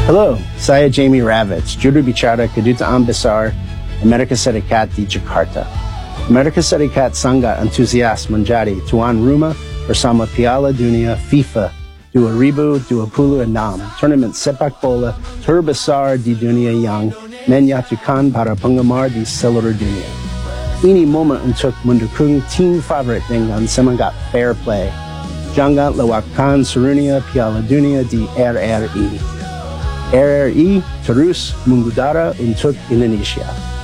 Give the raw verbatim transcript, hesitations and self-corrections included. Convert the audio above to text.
Hello, saya Jamie Ravitz, juru bicara Kedutaan Besar Amerika Serikat di Jakarta. Amerika Serikat sangat antusias menjadi tuan rumah bersama Piala Dunia FIFA dua ribu dua puluh enam, tournament sepak bola terbesar di dunia yang menyatukan para penggemar di seluruh dunia. Ini momen untuk mendukung tim favorit dengan semangat fair play. Jangan lewatkan serunya Piala Dunia di R R I. R R I terus mengudara untuk Indonesia.